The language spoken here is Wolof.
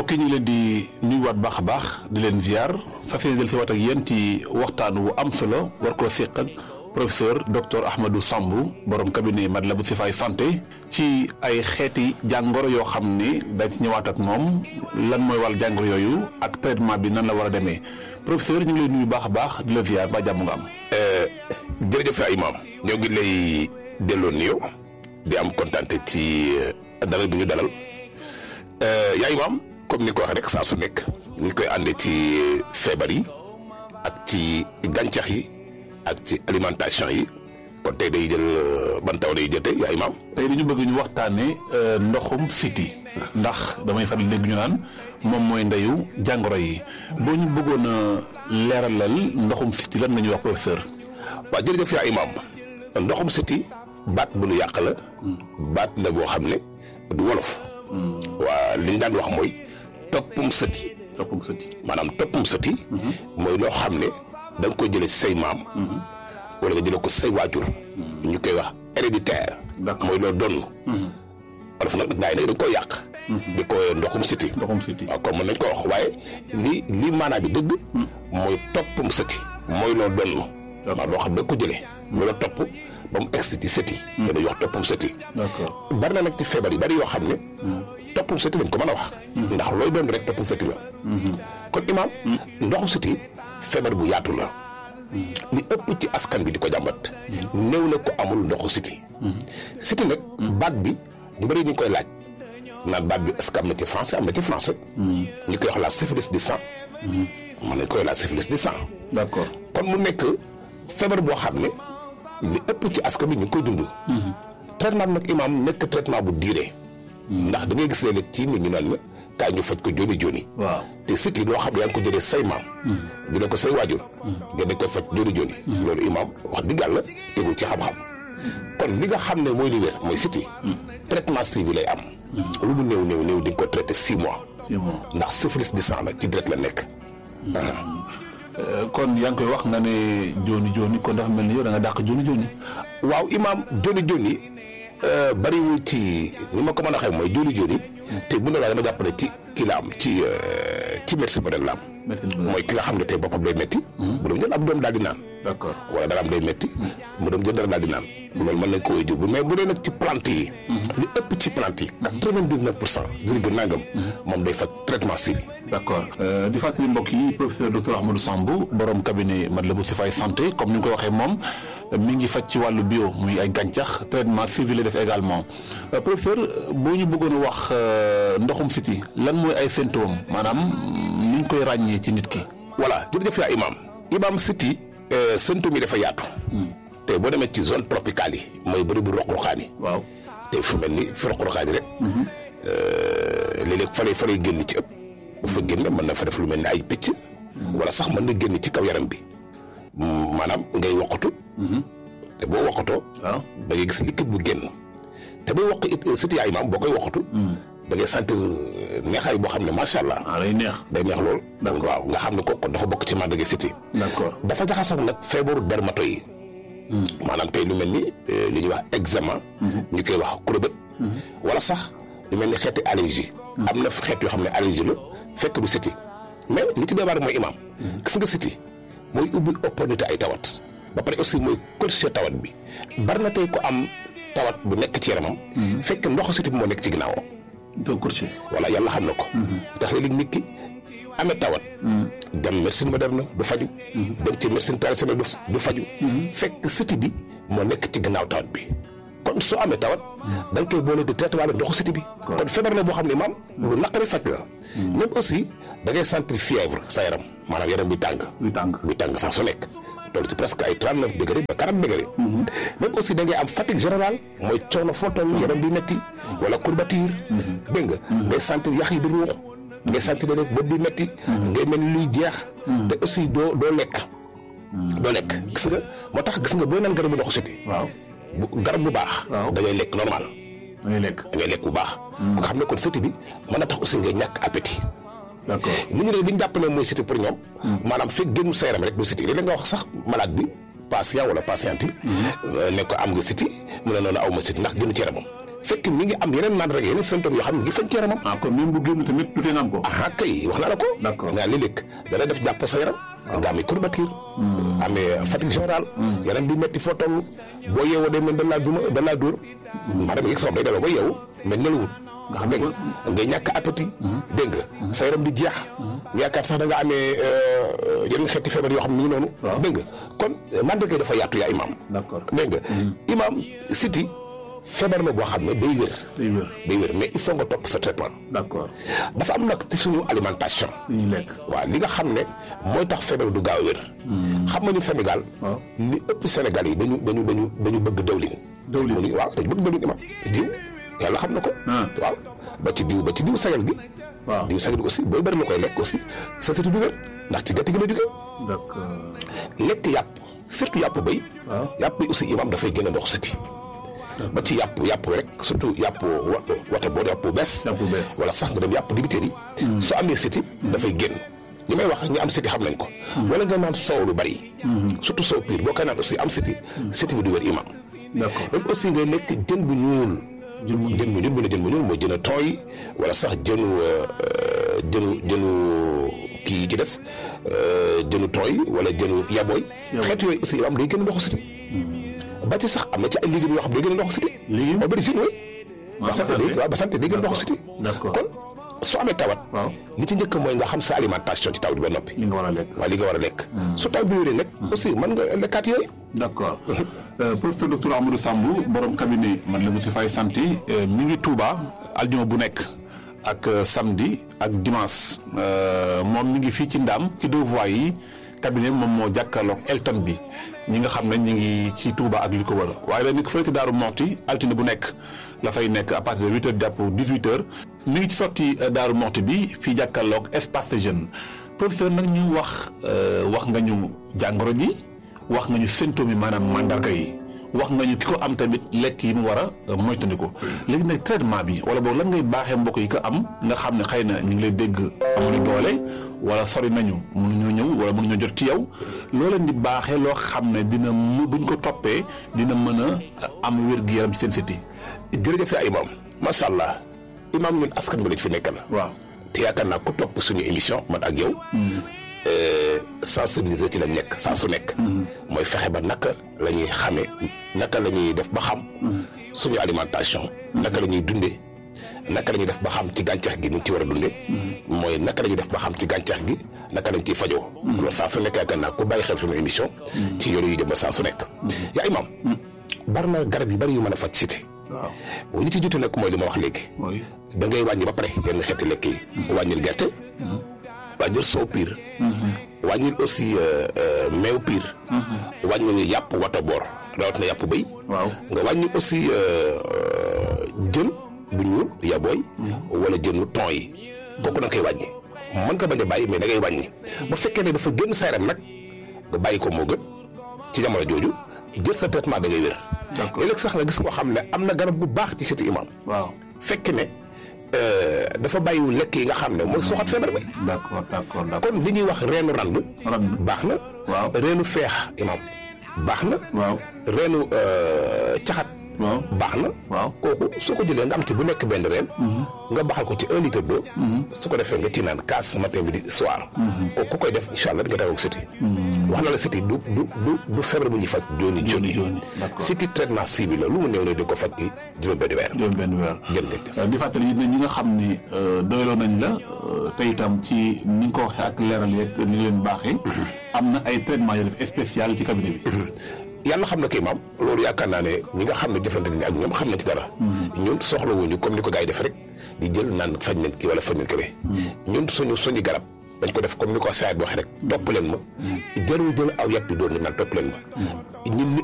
mbokk yi ñu ngi leen di nuyuwaat baax a baax di leen ziar fas yéene del si waat ak yéen ci waxtaan wu am solo war koo séq ak professeur docteur Ahmadou Samb borom cabinet Matlaboul Chifaay santé ci ay xeeti jàngoro yoo xam ne dañ ci ñëwaat ak moom lan mooy wàll jàngoro yooyu ak traitement bi nan la war a demee professeur ñu ngi lay nuyu baax a baax di la ziar ba jàmm nga am. jërëjëf ay maam ñoo ngi lay delloo nuyoo di am kontaan ci dalal bi ñu dalal yaay maam comme ni ko wax rek saa su nekk ñu koy àndee ci feebar yi ak ci gàncax yi ak ci alimentation yi kon tey day jël ban taw day jël tey yaay maam. tey dañu bëgg ñu waxtaanee ndoxum siti ndax damay faral léegi ñu naan moom mooy ndeyu jàngoro yi boo ñu bëggoon a leeralal ndoxum siti lan la ñuy wax professeur. waaw jërëjëf yaay maam ndoxum siti baat bu nu yàq la baat la boo xam ne du wolof. waa li ñu daan wax mooy toppum sëti. toppum sëti maanaam toppum sëti. mooy loo xam ne da nga koy jëlee say maam. wala nga jëlee ko say waajur. ñu koy wax héréditaire. mooy loo donn. wolof nag gars yi nag dañ koy yàq. di ko ndoxum sëti. ndoxum sëti waaw kon mën nañ ko wax waaye lii maanaam bi dëgg. mooy toppum sëti. mooy loo donn. waaw loo xam ne da nga ko jëlee. loola topp ba mu egsi ci sëti. dañuy wax toppum sëti. d'accord bari na nag ci feebar yi bari yoo xam ne. toppum sëti lañ ko mën a wax. ndax looy doon rek toppum sëti la. kon imaam. ndoxu sëti feebar bu yaatu la. li ëpp ci askan bi di ko jàmbat. néew na ko amul ndoxu sëti. sëti nag. baat bi ñu bari ñu koy laaj. naan baat bi est-ce que am na ci français am na ci français. ñu koy wax la syphilis du sang. mën nañ koy la syphilis du sang. d'accord kon mu nekk feebar boo xam ne li ëpp ci askan bi ñu ngi koy dund. traitement nag imaam nekk traitement bu diire. ndax da ngay gis léeg-léeg ci nit ñu naan la kaay ñu faj ko joni joni. waaw te siti loo xam ne yaa ngi ko jëlee say maam. jëlee ko say waajur. nga dañ koy faj joni joni. loolu imaam wax dëgg yàlla tegul ci xam-xam. kon li nga xam ne mooy li wér mooy siti. traitement suivi lay am. lu mu néew di nga ko traité 6 mois. 6 mois ndax syphilis du sang nag ci deret la nekk. kon yaa ngi koy wax nga ne joni kon dafa mel ni yow da nga dàq joni. waaw imaam joni bariwul ci ni ma ko mën a waxee mooy joni te bu ne la dama jàpp ne ci kii la am ci médecine moderne la am. mooy ki nga xam ne tey boppam day métti. bu doon jël ab doom daal di naan. d'accord wala dara am day métti. mu doon jël dara daal di naan. loolu mën nañ ko woy jubbu mais bu dee nag ci plante yi. li ëpp ci plante yi. 99% virgule nangam. moom day faj traitement suivi. d'accord di fàttali mbokk yi professeur docteur Ahmadou Samb borom cabinet Matlaboul Chifaay santé comme ni nga ko waxee moom mi ngi faj ci wàllu bio muy ay gàncax traitement suivi la def également professeur boo ñu bëggoon a wax ndoxum siti lan mooy ay symptômes maanaam ni ñu koy ràññee ci nit ki. voilà jërëjëf yaa imaam siti symptômes yi dafa yaatu. te boo demee ci zone tropicale yi mooy bëri bu roq-roqaan yi. waaw te fu mel ni fi roq-roqaan yi rek. léeg-léeg fa lay génn ci ëpp. bu fa génn mën na fa def lu mel ni ay picc. wala sax mën na génn ci kaw yaram bi. maanaam ngay woqatu. te boo woqatoo. waaw da ngay gis liquide bu génn. te booy woq it siti yaa imaam boo koy woqatu. da ngay sentir neexaay boo xam ne macha allah. day neex day neex lool. waaw nga xam ne kooku dafa bokk ci màndarga siti. d'accord dafa jaxasoo nag feebaru dermato yi. maanaam tey lu mel ni li ñuy wax eczéma. ñu koy wax kurobët. wala sax lu mel ni xeeti allergie. am na xeet yoo xam ne allergie la fekk du siti mais li ci débar mooy imaam. gis nga siti mooy ubbi opportunité ay tawat. ba pare aussi mooy corriger tawat bi bari na tey ko am tawat bu nekk ci yaramam. fekk ndoxu siti bi moo nekk ci ginnaawam. doo corriger. voilà yàlla xam na ko. tax léeg-léeg nit ki amee tawat. dem médecine moderne du faju. dem ci médecine traditionnelle du faju. fekk siti bi moo nekk ci gannaaw tawat bi. kon soo amee tawat. da nga koy boole di traité waale ndoxu siti bi. kon feebar la boo xam ne maam lu naqari faj la. même aussi da ngay sentir fièvre sa yaram maanaam yaram bi tàng. buy tàng sax su nekk. loolu ci presque ay 39 degré ba 40 degré. même aussi da ngay am fatigue générale mooy coono foo toll yaram bi metti wala courbature. dégg nga ngay sentir yax yi di ruux. ngay sentir rek bopp bi metti ngay mel ni luy jeex. te aussi doo lekk. doo lekk gis nga moo tax gis nga booy naan garabu ndoxu siti. waaw garab bu baax. da ngay lekk normal. da ngay lekk bu baax. nga xam ne kon siti bi mën na tax aussi ngay ñàkk appétit. d'accord nit ñi ne li ñu jàpp ne mooy siti pour ñoom. maanaam fekk génn sa yaram rek du siti léeg-léeg nga wax sax malade bi patient wala patiente yi. ne ko am nga siti mu ne noonu aw ma siti ndax génn ci yaramam fekk mi ngi am yeneen mandarga yeneen symptômes yoo xam ne ngi fañ ci yaramam. kon même bu génn tamit du tee nga am ko. kay wax naa la ko. d'accord nga léeg-léeg dana def jàpp sa yaram. nga amee courbature. amee fatigue générale. yaram bi metti foo toll. boo yeewoo day mel da laa dóor. maanaam yëg sa bopp day daloo ba yeewu mais nelawut. nga xam ne ngay ñàkk appétit. dégg nga sa yaram di jeex. yaakaar sax da nga amee yeneen xeeti feebar yoo xam ne nii noonu. dégg nga kon mandarga dafa yaatu yaa imaam. d'accord dégg nga. imaam siti feebar la boo xam ne day wér. day wér mais il faut nga topp sa traitement. d'accord dafa am nag ci suñu alimentation. li ñuy lekk. waaw li nga xam ne mooy tax feebar du gaaw a wér. xam nga ni Sénégal. li ëpp Sénégal yi dañu bëgg dawlin. waaw dañu bëgg dawlin imaam diw yàlla xam na ko. waaw ba ci diw sagal gi. waaw diw sagal gi aussi booy bëri la koy lekk aussi sa sëti du wér ndax ci gerte gi la jógee. d'accord lekk yàpp surtout yàpp béy. yàpp béy aussi imaam dafay gën a ndox sëti. ba ci yàpp rek surtout yàpp wate boo yàpp bees. wala sax nga dem yàpp dibiteer yi. soo amee sëti dafay génn. li may wax ñi am sëti xam nañ ko. wala nga naan soow lu bari. surtout soow piir boo koy naan aussi am sëti bi du wér imaam. d'accord même aussi ngay lekk jën bu ñuul. jën bu ñuul bu ne jën bu ñuul mooy jën a tooy wala sax jënu kii yi ci des jënu tooy wala jënu yabooy. xeet yooyu aussi imaam day gën a ndoxu sëti. ba ci sax am na ci ay légumes yoo xam ne day gën a ndoxu siti. légumes aubergine oui. ba sant day gën a ndoxu siti. kon soo amee tawat. li ci njëkk mooy nga xam sa alimentation ci taw bi ba noppi. li nga war a lekk. su taw bi wéree nag aussi mën nga lekkaat yooyu. d'accord professeur docteur Ahmadou Samb borom cabinet Matlaboul Chifaay santé mi ngi Touba aljuma bu nekk ak samedi ak dimanche moom mi ngi fii ci Ndaam ci deux voies yi. cabinet moom moo jàkkaarloog Elton bi ñi nga xam ne ñu ngi ci Touba ak li ko wër waaye la nekk fële ci Daaru Moxti altine bu nekk la fay nekk à partir de 8h jàpp 18h mi ngi ci sorti Daaru Moxti bi fii jàkkaarloog espace de jeune professeur nag ñu wax nga ñu jàngoro ji wax nga ñu symptômes yi maanaam mandarga yi wax nga ñu ki ko am tamit lekk yi mu war a moytandiku léegi nag traitement bi wala boog lan ngay baaxee mbokk yi ko am nga xam ne xëy na ñu ngi lay dégg amuñu doole wala sori nañu mënuñoo ñëw wala mënuñoo jot ci yow loo leen di baaxee loo xam ne dina buñ ko toppee dina mën a am wér-gu-yaram ci seen siti. jërëjëf yaa imaam macha allah imaam ñun askan bi lañ fi nekkal. waaw te yaakaar naa ku topp suñu émission man ak yow. sensibiliser ci lañ nekk saa su nekk. mooy fexe ba naka la ñuy xamee naka la ñuy def ba xam. suñu alimentation. naka la ñuy dundee naka la ñuy def ba xam ci gàncax gi ni ñu ci war a dundee. mooy naka la ñuy def ba xam ci gàncax gi naka lañ ciy fajoo. loolu saa su nekk yaakaar naa ku bàyyi xel suñu émission. ci yoonu yu jëm ba saa su nekk. yaa imaam. bari na garab yu bari yu mën a faj siti. waaw li ci jiitu nag mooy li ma wax léegi. da ngay wàññi ba pare yenn xeeti lekk yi. wàññil gerte. wàññil soow piir. wàññil aussi meew piir. wàññil yàpp wata boor rawatina yàpp béy. nga wàññil aussi jën bu ñuul yabooy. wala jënu ton yi. kooku da nga koy wàññi. mën nga bañ a bàyyi mais da ngay wàññi. bu fekkee ne dafa génn sa yaram nag nga bàyyi ko moo gën ci jamono jooju jël sa traitement da ngay wér. léeg-léeg sax nga gis koo xam ne am na garab bu baax ci siti imaam. fekk ne. dafa bàyyiwul lekk yi nga xam ne mooy soxat feebar bi. d'accord kon li ñuy wax reenu rand. baax na. reenu feex imaam baax na. reenu caxat. baax na. kooku soo ko jëlee nga am ci bu nekk benn reen. nga baxal ko ci 1 litre d'eau. su ko defee nga ci naan kaas matin midi soir. kooku ku koy def incha allah di nga taw ak siti. wax na la siti du feebar bu ñuy faj jooni. siti traitement ciblé la lu mu néew ne di ko faj ci juróom-benn weer. jërëjëf di fàttali it ne ñi nga xam ni doyloo nañ la te itam ci ni nga ko waxee ak leeral yeeg ni leen baaxee. am na ay traitement yoo def spécial ci cabinet bi. yàlla xam na kay maam loolu yaakaar naa ne ñi nga xam ne jëflante nañ ak ñoom xam nañ ci dara. ñun soxlawuñu comme ni ko gars yi def rek di jël naan faj nañ ki wala faj nañ kële. ñun suñu garab dañ ko def comme ni ko saayit waxee rek topp leen ma. jarul jël aw yat di doon ni naan topp leen ma. ñun li